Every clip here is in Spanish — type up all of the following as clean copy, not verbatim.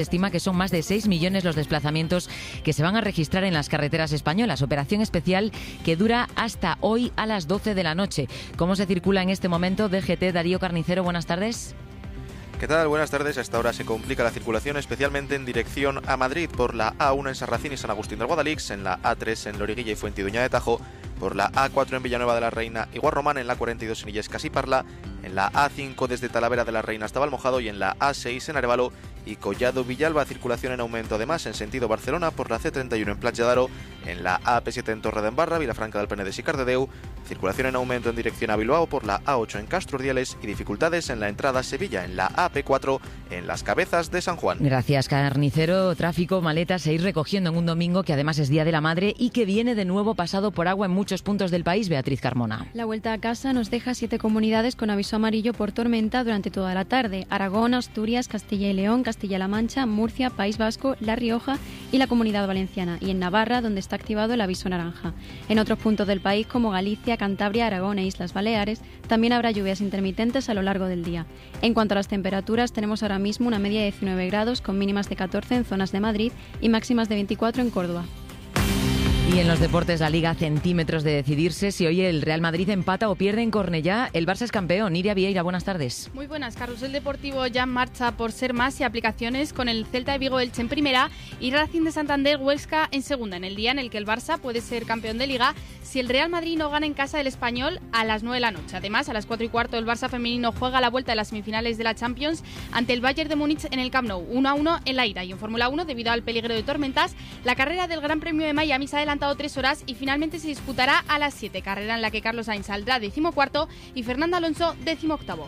estima que son más de 6 millones los desplazamientos que se van a registrar en las carreteras españolas. Operación especial que dura hasta hoy a las 12 de la noche. ¿Cómo se circula en este momento? DGT, Darío Carnicero, buenas tardes. ¿Qué tal? Buenas tardes. A esta hora se complica la circulación, especialmente en dirección a Madrid, por la A1 en Sarracín y San Agustín del Guadalix, en la A3 en Loriguilla y Fuentidueña de Tajo, por la A4 en Villanueva de la Reina y Guarromán, en la 42 en Illescas y Parla, en la A5 desde Talavera de la Reina hasta Valmojado y en la A6 en Arévalo y Collado Villalba. Circulación en aumento además en sentido Barcelona por la C31 en Platja d'Aro, en la AP7 en Torredembarra, Vilafranca del Penedès y Cardedeu. Circulación en aumento en dirección a Bilbao por la A8 en Castro Urdiales y dificultades en la entrada a Sevilla en la AP4 en Las Cabezas de San Juan. Gracias, Carnicero. Tráfico, maletas se ir recogiendo en un domingo que además es Día de la Madre y que viene de nuevo pasado por agua en muchos puntos del país. Beatriz Carmona. La vuelta a casa nos deja 7 comunidades con aviso amarillo por tormenta durante toda la tarde: Aragón, Asturias, Castilla y León, Castilla-La Mancha, Murcia, País Vasco, La Rioja y la Comunidad Valenciana, y en Navarra, donde está activado el aviso naranja. En otros puntos del país, como Galicia, Cantabria, Aragón e Islas Baleares, también habrá lluvias intermitentes a lo largo del día. En cuanto a las temperaturas, tenemos ahora mismo una media de 19 grados, con mínimas de 14 en zonas de Madrid y máximas de 24 en Córdoba. Y en los deportes, la Liga a centímetros de decidirse si hoy el Real Madrid empata o pierde en Cornellá. El Barça es campeón. Iria Vieira, buenas tardes. Muy buenas, Carrusel Deportivo ya en marcha por ser más y aplicaciones con el Celta de Vigo Elche en primera y Racing de Santander Huesca en segunda, en el día en el que el Barça puede ser campeón de Liga si el Real Madrid no gana en casa del Español a las 9 de la noche. Además, a las 4:15 el Barça femenino juega la vuelta de las semifinales de la Champions ante el Bayern de Múnich en el Camp Nou, 1-1 en la ida. Y en Fórmula 1, debido al peligro de tormentas, la carrera del Gran Premio de Miami se ha adelantado 3 horas y finalmente se disputará a las 7, carrera en la que Carlos Sainz saldrá 14º y Fernando Alonso 18º.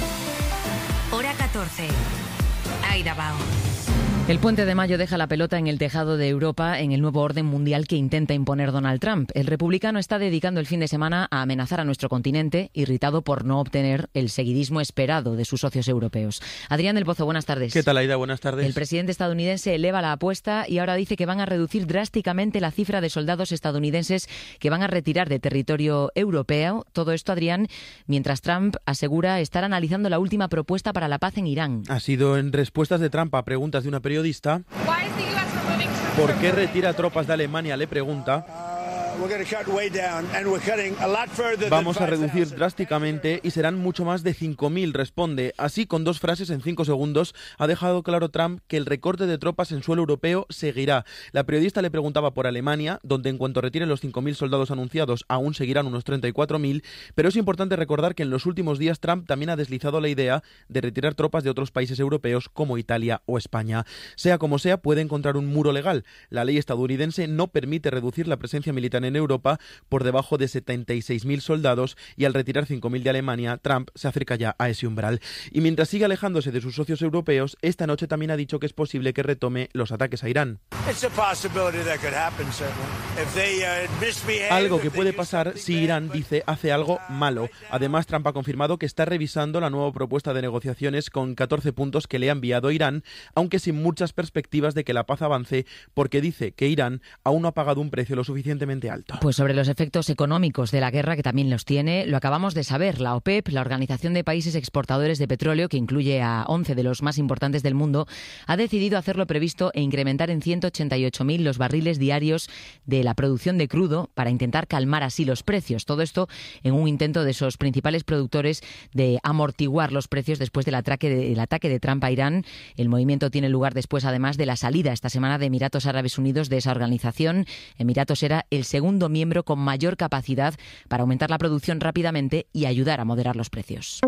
Hora 14. Aida Bao. El puente de mayo deja la pelota en el tejado de Europa en el nuevo orden mundial que intenta imponer Donald Trump. El republicano está dedicando el fin de semana a amenazar a nuestro continente, irritado por no obtener el seguidismo esperado de sus socios europeos. Adrián del Pozo, buenas tardes. ¿Qué tal, Aida? Buenas tardes. El presidente estadounidense eleva la apuesta y ahora dice que van a reducir drásticamente la cifra de soldados estadounidenses que van a retirar de territorio europeo. Todo esto, Adrián, mientras Trump asegura estar analizando la última propuesta para la paz en Irán. Ha sido en respuestas de Trump a preguntas de una periodista. ¿Por qué retira tropas de Alemania? Le pregunta. Vamos a reducir drásticamente y serán mucho más de 5.000, responde. Así, con 2 frases en 5 segundos, ha dejado claro Trump que el recorte de tropas en suelo europeo seguirá. La periodista le preguntaba por Alemania, donde en cuanto retiren los 5.000 soldados anunciados, aún seguirán unos 34.000, pero es importante recordar que en los últimos días Trump también ha deslizado la idea de retirar tropas de otros países europeos como Italia o España. Sea como sea, puede encontrar un muro legal. La ley estadounidense no permite reducir la presencia militar en Europa por debajo de 76.000 soldados y al retirar 5.000 de Alemania, Trump se acerca ya a ese umbral. Y mientras sigue alejándose de sus socios europeos, esta noche también ha dicho que es posible que retome los ataques a Irán. Algo que puede pasar si Irán, dice, hace algo malo. Además, Trump ha confirmado que está revisando la nueva propuesta de negociaciones con 14 puntos que le ha enviado Irán, aunque sin muchas perspectivas de que la paz avance, porque dice que Irán aún no ha pagado un precio lo suficientemente alto. Pues sobre los efectos económicos de la guerra, que también los tiene, lo acabamos de saber. La OPEP, la Organización de Países Exportadores de Petróleo, que incluye a 11 de los más importantes del mundo, ha decidido hacer lo previsto e incrementar en 188.000 los barriles diarios de la producción de crudo para intentar calmar así los precios. Todo esto en un intento de esos principales productores de amortiguar los precios después del ataque de Trump a Irán. El movimiento tiene lugar después, además, de la salida esta semana de Emiratos Árabes Unidos de esa organización. Emiratos era el segundo miembro con mayor capacidad para aumentar la producción rápidamente y ayudar a moderar los precios.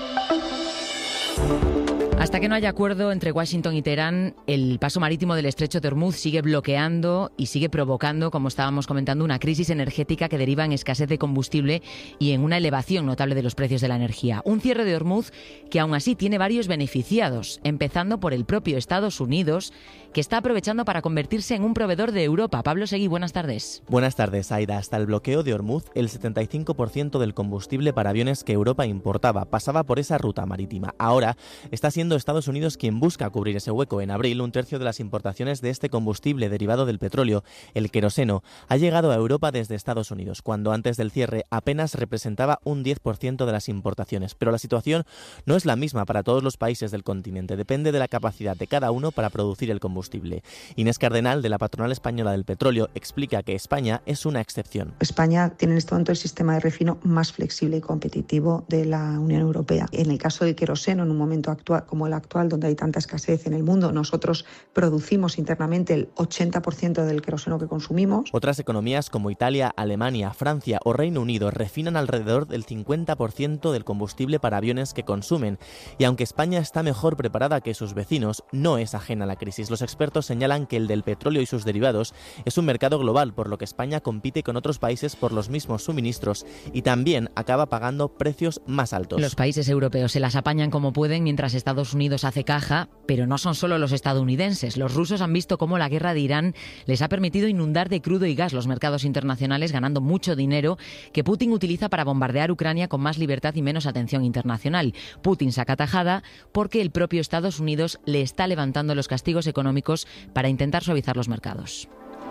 Hasta que no haya acuerdo entre Washington y Teherán, el paso marítimo del estrecho de Hormuz sigue bloqueando y sigue provocando, como estábamos comentando, una crisis energética que deriva en escasez de combustible y en una elevación notable de los precios de la energía. Un cierre de Hormuz que aún así tiene varios beneficiados, empezando por el propio Estados Unidos, que está aprovechando para convertirse en un proveedor de Europa. Pablo Seguí, buenas tardes. Buenas tardes, Aida. Hasta el bloqueo de Hormuz, el 75% del combustible para aviones que Europa importaba pasaba por esa ruta marítima. Ahora está siendo siendo Estados Unidos quien busca cubrir ese hueco. En abril, un tercio de las importaciones de este combustible derivado del petróleo, el queroseno, ha llegado a Europa desde Estados Unidos, cuando antes del cierre apenas representaba un 10% de las importaciones. Pero la situación no es la misma para todos los países del continente. Depende de la capacidad de cada uno para producir el combustible. Inés Cardenal, de la Patronal Española del Petróleo, explica que España es una excepción. España tiene en este momento el sistema de refino más flexible y competitivo de la Unión Europea. En el caso del queroseno, en un momento actual como el actual, donde hay tanta escasez en el mundo, nosotros producimos internamente el 80% del queroseno que consumimos. Otras economías como Italia, Alemania, Francia o Reino Unido refinan alrededor del 50% del combustible para aviones que consumen. Y aunque España está mejor preparada que sus vecinos, no es ajena a la crisis. Los expertos señalan que el del petróleo y sus derivados es un mercado global, por lo que España compite con otros países por los mismos suministros y también acaba pagando precios más altos. Los países europeos se las apañan como pueden mientras Estados Unidos hace caja, pero no son solo los estadounidenses. Los rusos han visto cómo la guerra de Irán les ha permitido inundar de crudo y gas los mercados internacionales, ganando mucho dinero que Putin utiliza para bombardear Ucrania con más libertad y menos atención internacional. Putin saca tajada porque el propio Estados Unidos le está levantando los castigos económicos para intentar suavizar los mercados.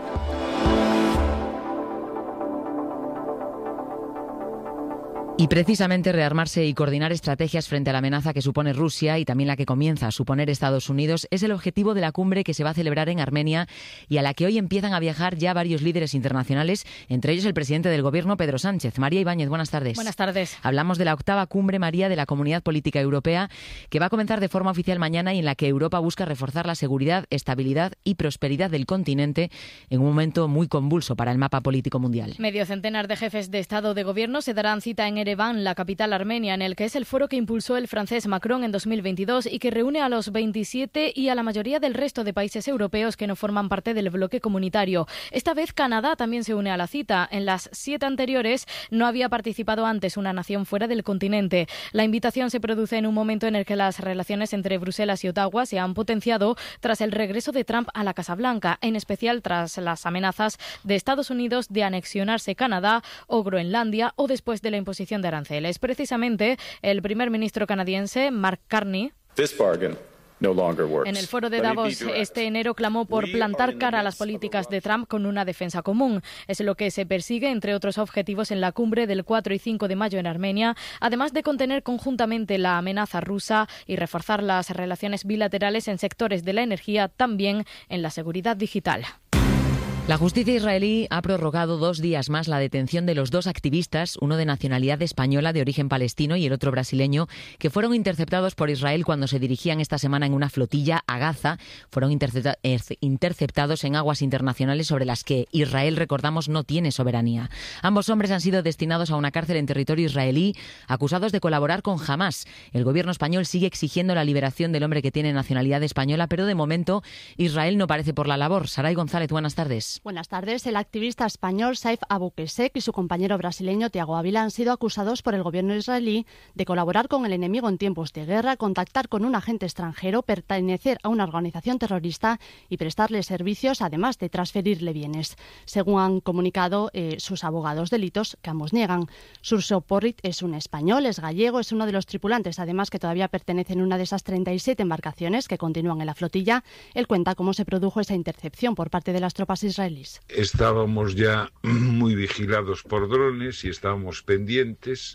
Y precisamente rearmarse y coordinar estrategias frente a la amenaza que supone Rusia y también la que comienza a suponer Estados Unidos es el objetivo de la cumbre que se va a celebrar en Armenia y a la que hoy empiezan a viajar ya varios líderes internacionales, entre ellos el presidente del Gobierno, Pedro Sánchez. María Ibáñez, buenas tardes. Buenas tardes. Hablamos de la 8ª Cumbre, María, de la Comunidad Política Europea, que va a comenzar de forma oficial mañana y en la que Europa busca reforzar la seguridad, estabilidad y prosperidad del continente en un momento muy convulso para el mapa político mundial. Medio centenar de jefes de Estado o de Gobierno se darán cita en Ereván, la capital armenia, en el que es el foro que impulsó el francés Macron en 2022 y que reúne a los 27 y a la mayoría del resto de países europeos que no forman parte del bloque comunitario. Esta vez Canadá también se une a la cita. En las 7 anteriores no había participado antes una nación fuera del continente. La invitación se produce en un momento en el que las relaciones entre Bruselas y Ottawa se han potenciado tras el regreso de Trump a la Casa Blanca, en especial tras las amenazas de Estados Unidos de anexionarse Canadá o Groenlandia o después de la imposición de aranceles. Precisamente el primer ministro canadiense, Mark Carney, en el foro de Davos este enero clamó por plantar cara a las políticas de Trump con una defensa común. Es lo que se persigue, entre otros objetivos, en la cumbre del 4 y 5 de mayo en Armenia, además de contener conjuntamente la amenaza rusa y reforzar las relaciones bilaterales en sectores de la energía, también en la seguridad digital. La justicia israelí ha prorrogado 2 días más la detención de los 2 activistas, uno de nacionalidad española de origen palestino y el otro brasileño, que fueron interceptados por Israel cuando se dirigían esta semana en una flotilla a Gaza. Fueron interceptados en aguas internacionales sobre las que Israel, recordamos, no tiene soberanía. Ambos hombres han sido destinados a una cárcel en territorio israelí, acusados de colaborar con Hamás. El gobierno español sigue exigiendo la liberación del hombre que tiene nacionalidad española, pero de momento Israel no parece por la labor. Saray González, buenas tardes. Buenas tardes. El activista español Saif Abouqessek y su compañero brasileño Tiago Ávila han sido acusados por el gobierno israelí de colaborar con el enemigo en tiempos de guerra, contactar con un agente extranjero, pertenecer a una organización terrorista y prestarle servicios, además de transferirle bienes. Según han comunicado sus abogados, delitos que ambos niegan. Surso Porrit es un español, es gallego, es uno de los tripulantes, además que todavía pertenece en una de esas 37 embarcaciones que continúan en la flotilla. Él cuenta cómo se produjo esa intercepción por parte de las tropas israelíes. Estábamos ya muy vigilados por drones y estábamos pendientes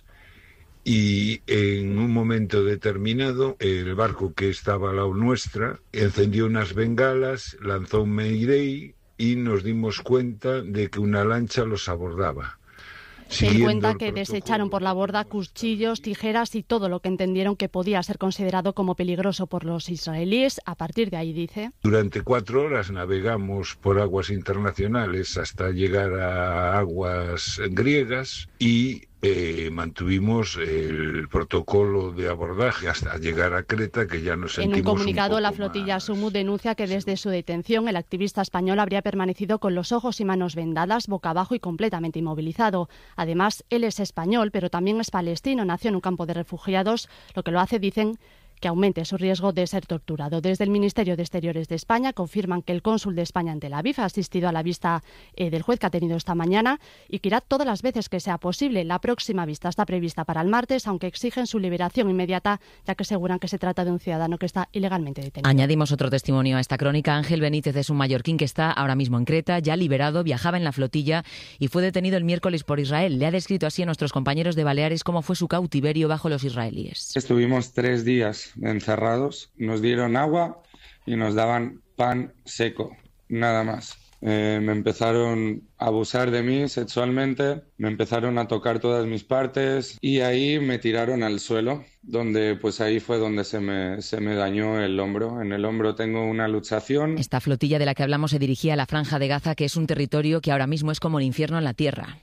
y en un momento determinado el barco que estaba al lado nuestra encendió unas bengalas, lanzó un mayday y nos dimos cuenta de que una lancha los abordaba. Él cuenta que desecharon por la borda cuchillos, tijeras y todo lo que entendieron que podía ser considerado como peligroso por los israelíes. A partir de ahí, dice: durante 4 horas navegamos por aguas internacionales hasta llegar a aguas griegas y mantuvimos el protocolo de abordaje hasta llegar a Creta, que ya nos sentimos. En un comunicado, la flotilla Sumu denuncia que desde su detención el activista español habría permanecido con los ojos y manos vendadas, boca abajo y completamente inmovilizado. Además, él es español, pero también es palestino, nació en un campo de refugiados, lo que lo hace, dicen, que aumente su riesgo de ser torturado. Desde el Ministerio de Exteriores de España confirman que el cónsul de España en Tel Aviv ha asistido a la vista del juez que ha tenido esta mañana y que irá todas las veces que sea posible. La próxima vista está prevista para el martes, aunque exigen su liberación inmediata, ya que aseguran que se trata de un ciudadano que está ilegalmente detenido. Añadimos otro testimonio a esta crónica. Ángel Benítez es un mallorquín que está ahora mismo en Creta, ya liberado, viajaba en la flotilla y fue detenido el miércoles por Israel. Le ha descrito así a nuestros compañeros de Baleares cómo fue su cautiverio bajo los israelíes. Estuvimos 3 días encerrados, nos dieron agua y nos daban pan seco, nada más. Me empezaron a abusar de mí sexualmente, me empezaron a tocar todas mis partes y ahí me tiraron al suelo, donde pues ahí fue donde se me dañó el hombro. En el hombro tengo una luxación. Esta flotilla de la que hablamos se dirigía a la Franja de Gaza, que es un territorio que ahora mismo es como el infierno en la tierra.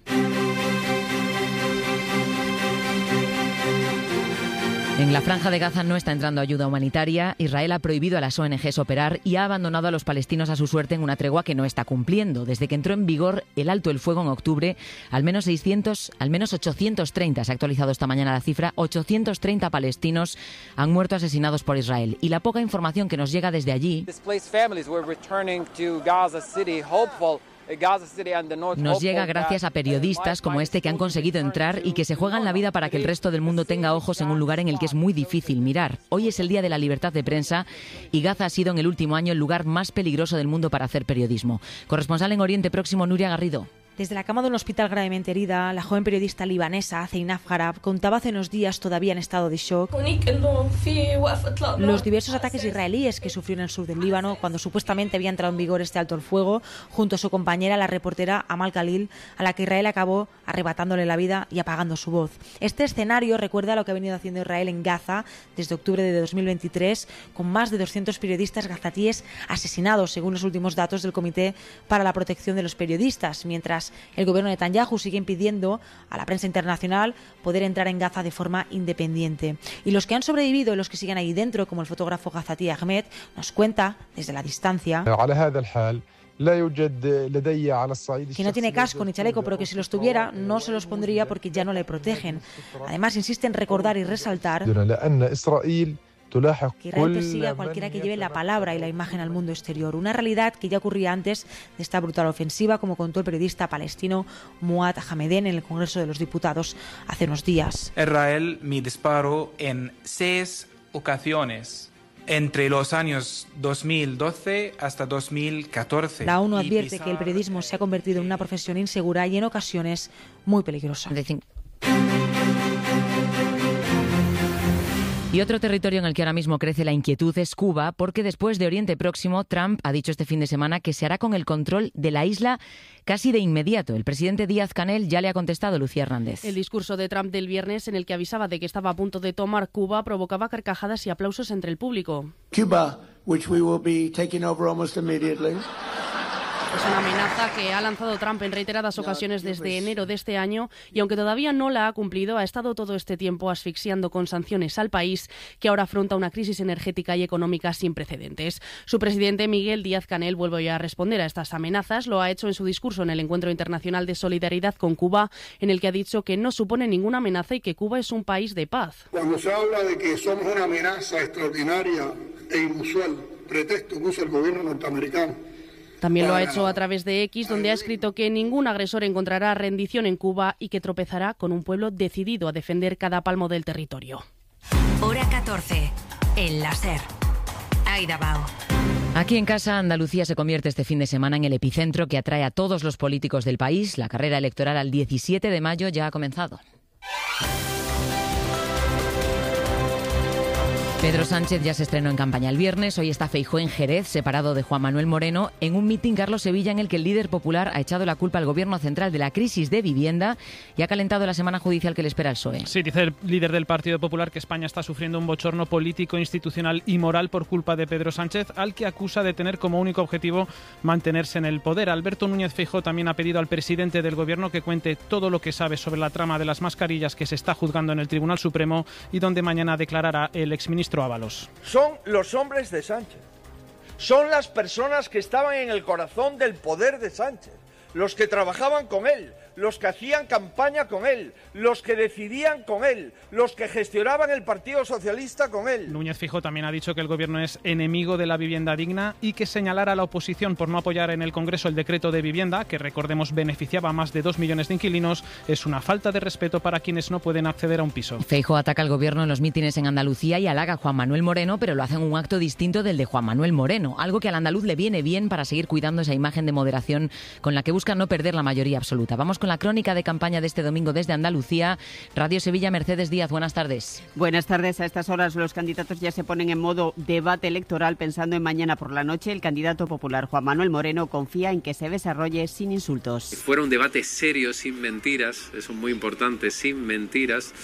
En la Franja de Gaza no está entrando ayuda humanitaria. Israel ha prohibido a las ONGs operar y ha abandonado a los palestinos a su suerte en una tregua que no está cumpliendo. Desde que entró en vigor el alto el fuego en octubre, al menos 830, se ha actualizado esta mañana la cifra, 830 palestinos han muerto asesinados por Israel. Y la poca información que nos llega desde allí nos llega gracias a periodistas como este que han conseguido entrar y que se juegan la vida para que el resto del mundo tenga ojos en un lugar en el que es muy difícil mirar. Hoy es el Día de la Libertad de Prensa y Gaza ha sido en el último año el lugar más peligroso del mundo para hacer periodismo. Corresponsal en Oriente Próximo, Nuria Garrido. Desde la cama de un hospital gravemente herida, la joven periodista libanesa Zeinab Harab contaba hace unos días, todavía en estado de shock, los diversos ataques israelíes que sufrió en el sur del Líbano cuando supuestamente había entrado en vigor este alto el fuego, junto a su compañera, la reportera Amal Khalil, a la que Israel acabó arrebatándole la vida y apagando su voz. Este escenario recuerda lo que ha venido haciendo Israel en Gaza desde octubre de 2023, con más de 200 periodistas gazatíes asesinados, según los últimos datos del Comité para la Protección de los Periodistas, mientras el gobierno de Netanyahu sigue impidiendo a la prensa internacional poder entrar en Gaza de forma independiente. Y los que han sobrevivido y los que siguen ahí dentro, como el fotógrafo gazatí Ahmed, nos cuenta desde la distancia que no tiene casco ni chaleco, pero que si los tuviera no se los pondría porque ya no le protegen. Además insiste en recordar y resaltar que Israel persigue a cualquiera que lleve la palabra y la imagen al mundo exterior. Una realidad que ya ocurría antes de esta brutal ofensiva, como contó el periodista palestino Muad Hameden en el Congreso de los Diputados hace unos días. Israel me disparó en 6 ocasiones entre los años 2012 hasta 2014. La ONU advierte que el periodismo se ha convertido en una profesión insegura y en ocasiones muy peligrosa. Y otro territorio en el que ahora mismo crece la inquietud es Cuba, porque después de Oriente Próximo, Trump ha dicho este fin de semana que se hará con el control de la isla casi de inmediato. El presidente Díaz-Canel ya le ha contestado, Lucía Hernández. El discurso de Trump del viernes, en el que avisaba de que estaba a punto de tomar Cuba, provocaba carcajadas y aplausos entre el público. Cuba, which we will be taking over almost immediately. Es una amenaza que ha lanzado Trump en reiteradas ocasiones desde enero de este año y aunque todavía no la ha cumplido, ha estado todo este tiempo asfixiando con sanciones al país que ahora afronta una crisis energética y económica sin precedentes. Su presidente Miguel Díaz-Canel vuelve a responder a estas amenazas. Lo ha hecho en su discurso en el Encuentro Internacional de Solidaridad con Cuba, en el que ha dicho que no supone ninguna amenaza y que Cuba es un país de paz. Cuando se habla de que somos una amenaza extraordinaria e inusual, pretexto que usa el gobierno norteamericano. También lo ha hecho a través de X, donde ha escrito que ningún agresor encontrará rendición en Cuba y que tropezará con un pueblo decidido a defender cada palmo del territorio. Hora 14, en la SER. Aida Bao. Aquí en casa, Andalucía se convierte este fin de semana en el epicentro que atrae a todos los políticos del país. La carrera electoral al 17 de mayo ya ha comenzado. Pedro Sánchez ya se estrenó en campaña el viernes. Hoy está Feijóo en Jerez, separado de Juan Manuel Moreno, en un mitin Carlos Sevilla en el que el líder popular ha echado la culpa al Gobierno central de la crisis de vivienda y ha calentado la semana judicial que le espera al PSOE. Sí, dice el líder del Partido Popular que España está sufriendo un bochorno político, institucional y moral por culpa de Pedro Sánchez, al que acusa de tener como único objetivo mantenerse en el poder. Alberto Núñez Feijóo también ha pedido al presidente del Gobierno que cuente todo lo que sabe sobre la trama de las mascarillas que se está juzgando en el Tribunal Supremo y donde mañana declarará el exministro Ábalos. Son los hombres de Sánchez, son las personas que estaban en el corazón del poder de Sánchez, los que trabajaban con él, los que hacían campaña con él, los que decidían con él, los que gestionaban el Partido Socialista con él. Núñez Feijóo también ha dicho que el gobierno es enemigo de la vivienda digna y que señalar a la oposición por no apoyar en el Congreso el decreto de vivienda, que recordemos beneficiaba a más de 2 millones de inquilinos, es una falta de respeto para quienes no pueden acceder a un piso. Feijóo ataca al gobierno en los mítines en Andalucía y halaga a Juan Manuel Moreno, pero lo hace en un acto distinto del de Juan Manuel Moreno, algo que al andaluz le viene bien para seguir cuidando esa imagen de moderación con la que busca no perder la mayoría absoluta. Vamos con la crónica de campaña de este domingo desde Andalucía. Radio Sevilla, Mercedes Díaz, buenas tardes. Buenas tardes. A estas horas los candidatos ya se ponen en modo debate electoral pensando en mañana por la noche. El candidato popular Juan Manuel Moreno confía en que se desarrolle sin insultos. Que fuera un debate serio, sin mentiras, eso es muy importante, sin mentiras,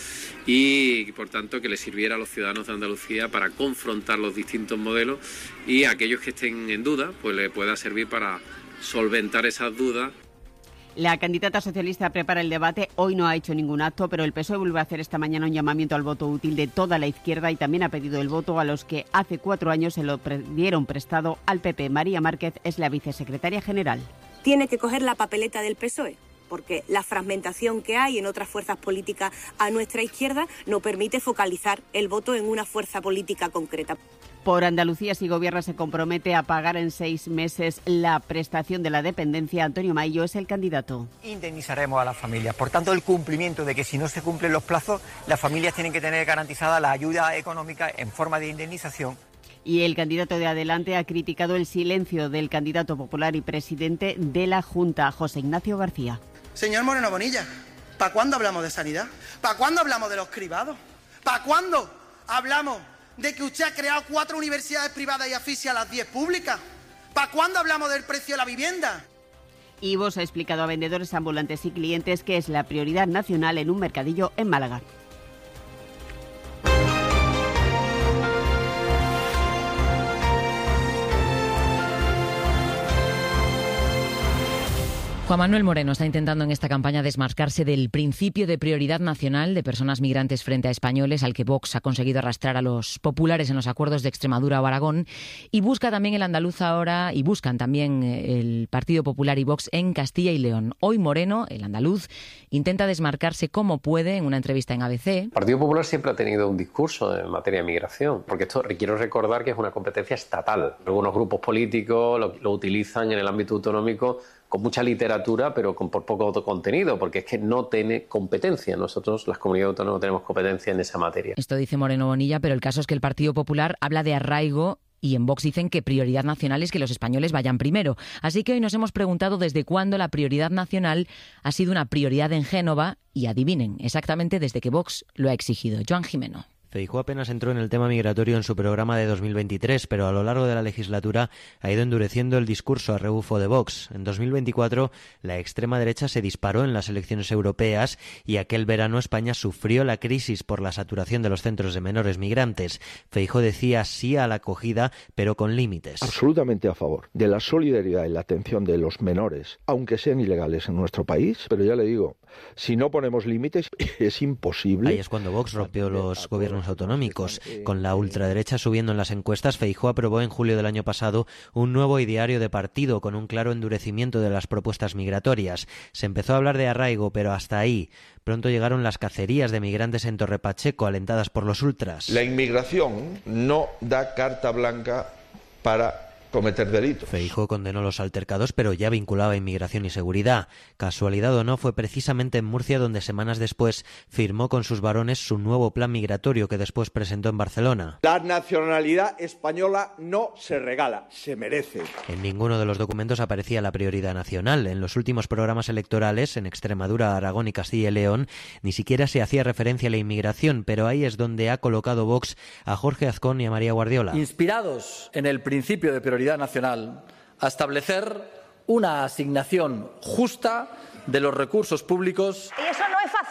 y por tanto que le sirviera a los ciudadanos de Andalucía para confrontar los distintos modelos y a aquellos que estén en duda, pues le pueda servir para solventar esas dudas. La candidata socialista prepara el debate. Hoy no ha hecho ningún acto, pero el PSOE vuelve a hacer esta mañana un llamamiento al voto útil de toda la izquierda y también ha pedido el voto a los que hace 4 años se lo dieron prestado al PP. María Márquez es la vicesecretaria general. Tiene que coger la papeleta del PSOE, porque la fragmentación que hay en otras fuerzas políticas a nuestra izquierda no permite focalizar el voto en una fuerza política concreta. Por Andalucía, si gobierna, se compromete a pagar en 6 meses la prestación de la dependencia. Antonio Maillo es el candidato. Indemnizaremos a las familias. Por tanto, el cumplimiento de que si no se cumplen los plazos, las familias tienen que tener garantizada la ayuda económica en forma de indemnización. Y el candidato de Adelante ha criticado el silencio del candidato popular y presidente de la Junta, José Ignacio García. Señor Moreno Bonilla, ¿para cuándo hablamos de sanidad? ¿Para cuándo hablamos de los cribados? ¿Para cuándo hablamos de que usted ha creado 4 universidades privadas y asfixia a las 10 públicas? ¿Para cuándo hablamos del precio de la vivienda? Y Vox ha explicado a vendedores ambulantes y clientes que es la prioridad nacional en un mercadillo en Málaga. Juan Manuel Moreno está intentando en esta campaña desmarcarse del principio de prioridad nacional de personas migrantes frente a españoles al que Vox ha conseguido arrastrar a los populares en los acuerdos de Extremadura o Aragón, y busca también el andaluz ahora, y buscan también el Partido Popular y Vox en Castilla y León. Hoy Moreno, el andaluz, intenta desmarcarse como puede en una entrevista en ABC. El Partido Popular siempre ha tenido un discurso en materia de migración, porque esto quiero recordar que es una competencia estatal. Algunos grupos políticos lo utilizan en el ámbito autonómico con mucha literatura, pero por poco contenido, porque es que no tiene competencia. Nosotros, las comunidades autónomas, no tenemos competencia en esa materia. Esto dice Moreno Bonilla, pero el caso es que el Partido Popular habla de arraigo y en Vox dicen que prioridad nacional es que los españoles vayan primero. Así que hoy nos hemos preguntado desde cuándo la prioridad nacional ha sido una prioridad en Génova y adivinen, exactamente desde que Vox lo ha exigido. Joan Jimeno. Feijóo apenas entró en el tema migratorio en su programa de 2023, pero a lo largo de la legislatura ha ido endureciendo el discurso a rebufo de Vox. En 2024, la extrema derecha se disparó en las elecciones europeas y aquel verano España sufrió la crisis por la saturación de los centros de menores migrantes. Feijóo decía sí a la acogida, pero con límites. Absolutamente a favor de la solidaridad y la atención de los menores, aunque sean ilegales en nuestro país, pero ya le digo, si no ponemos límites es imposible. Ahí es cuando Vox rompió los gobiernos autonómicos. Con la ultraderecha subiendo en las encuestas, Feijóo aprobó en julio del año pasado un nuevo ideario de partido con un claro endurecimiento de las propuestas migratorias. Se empezó a hablar de arraigo, pero hasta ahí. Pronto llegaron las cacerías de migrantes en Torre Pacheco, alentadas por los ultras. La inmigración no da carta blanca para cometer delitos. Feijóo condenó los altercados, pero ya vinculaba inmigración y seguridad. Casualidad o no, fue precisamente en Murcia donde semanas después firmó con sus varones su nuevo plan migratorio que después presentó en Barcelona. La nacionalidad española no se regala, se merece. En ninguno de los documentos aparecía la prioridad nacional. En los últimos programas electorales, en Extremadura, Aragón y Castilla y León, ni siquiera se hacía referencia a la inmigración, pero ahí es donde ha colocado Vox a Jorge Azcón y a María Guardiola. Inspirados en el principio de prioridad nacional, a establecer una asignación justa de los recursos públicos. Y eso no es fácil.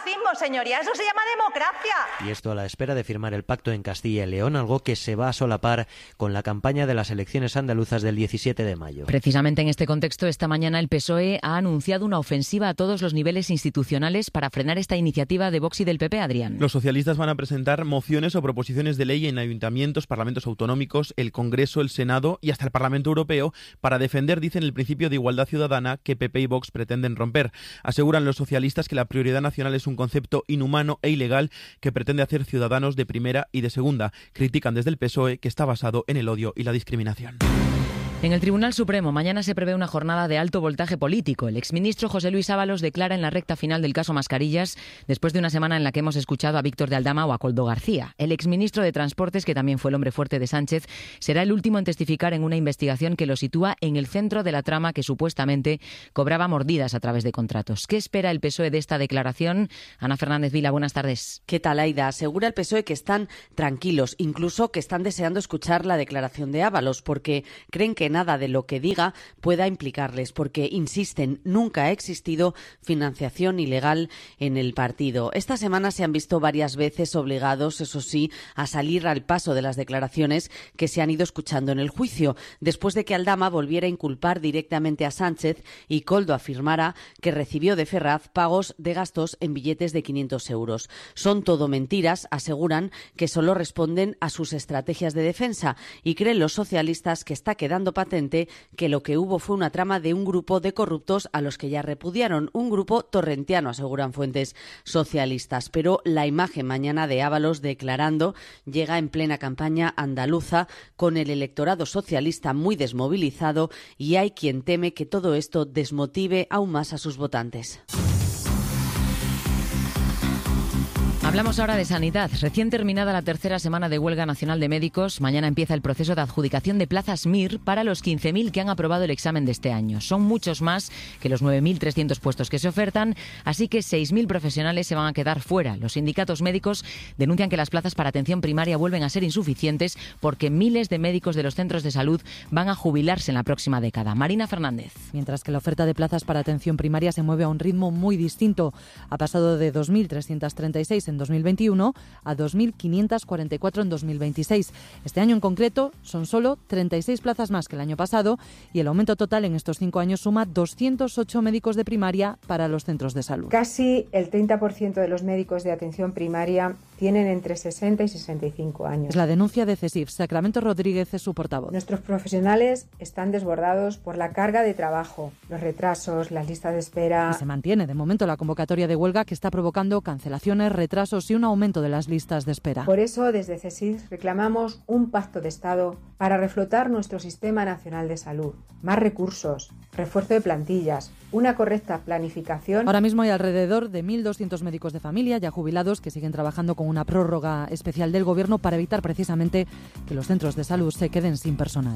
fascismo, señoría, eso se llama democracia. Y esto a la espera de firmar el pacto en Castilla y León, algo que se va a solapar con la campaña de las elecciones andaluzas del 17 de mayo. Precisamente en este contexto, esta mañana el PSOE ha anunciado una ofensiva a todos los niveles institucionales para frenar esta iniciativa de Vox y del PP, Adrián. Los socialistas van a presentar mociones o proposiciones de ley en ayuntamientos, parlamentos autonómicos, el Congreso, el Senado y hasta el Parlamento Europeo para defender, dicen, el principio de igualdad ciudadana que PP y Vox pretenden romper. Aseguran los socialistas que la prioridad nacional es un concepto inhumano e ilegal que pretende hacer ciudadanos de primera y de segunda. Critican desde el PSOE que está basado en el odio y la discriminación. En el Tribunal Supremo mañana se prevé una jornada de alto voltaje político. El exministro José Luis Ábalos declara en la recta final del caso Mascarillas, después de una semana en la que hemos escuchado a Víctor de Aldama o a Koldo García. El exministro de Transportes, que también fue el hombre fuerte de Sánchez, será el último en testificar en una investigación que lo sitúa en el centro de la trama que supuestamente cobraba mordidas a través de contratos. ¿Qué espera el PSOE de esta declaración? Ana Fernández Vila, buenas tardes. ¿Qué tal, Aida? Asegura el PSOE que están tranquilos, incluso que están deseando escuchar la declaración de Ábalos, porque creen que nada de lo que diga pueda implicarles, porque, insisten, nunca ha existido financiación ilegal en el partido. Esta semana se han visto varias veces obligados, eso sí, a salir al paso de las declaraciones que se han ido escuchando en el juicio, después de que Aldama volviera a inculpar directamente a Sánchez y Koldo afirmara que recibió de Ferraz pagos de gastos en billetes de 500 euros. Son todo mentiras, aseguran, que solo responden a sus estrategias de defensa, y creen los socialistas que está quedando patente que lo que hubo fue una trama de un grupo de corruptos a los que ya repudiaron, un grupo torrentiano, aseguran fuentes socialistas. Pero la imagen mañana de Ábalos declarando llega en plena campaña andaluza, con el electorado socialista muy desmovilizado, y hay quien teme que todo esto desmotive aún más a sus votantes. Hablamos ahora de sanidad. Recién terminada la tercera semana de huelga nacional de médicos, mañana empieza el proceso de adjudicación de plazas MIR para los 15.000 que han aprobado el examen de este año. Son muchos más que los 9.300 puestos que se ofertan, así que 6.000 profesionales se van a quedar fuera. Los sindicatos médicos denuncian que las plazas para atención primaria vuelven a ser insuficientes porque miles de médicos de los centros de salud van a jubilarse en la próxima década. Marina Fernández. Mientras que la oferta de plazas para atención primaria se mueve a un ritmo muy distinto. Ha pasado de 2.336 en 2021 a 2.544 en 2026. Este año en concreto son solo 36 plazas más que el año pasado, y el aumento total en estos 5 años suma 208 médicos de primaria para los centros de salud. Casi el 30% de los médicos de atención primaria tienen entre 60 y 65 años. Es la denuncia de CESIF. Sacramento Rodríguez es su portavoz. Nuestros profesionales están desbordados por la carga de trabajo, los retrasos, las listas de espera. Y se mantiene de momento la convocatoria de huelga, que está provocando cancelaciones, retrasos y un aumento de las listas de espera. Por eso, desde CESIF reclamamos un pacto de Estado para reflotar nuestro Sistema Nacional de Salud, más recursos, refuerzo de plantillas, una correcta planificación. Ahora mismo hay alrededor de 1.200 médicos de familia ya jubilados que siguen trabajando con una prórroga especial del Gobierno para evitar precisamente que los centros de salud se queden sin personal.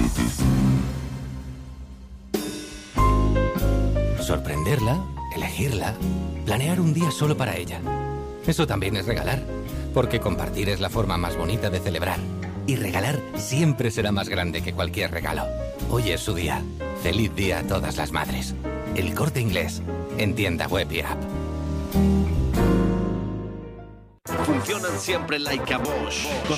Sorprenderla, elegirla, planear un día solo para ella. Eso también es regalar, porque compartir es la forma más bonita de celebrar. Y regalar siempre será más grande que cualquier regalo. Hoy es su día. Feliz día a todas las madres. El Corte Inglés, en tienda web y app. Funcionan siempre like a Bosch. Con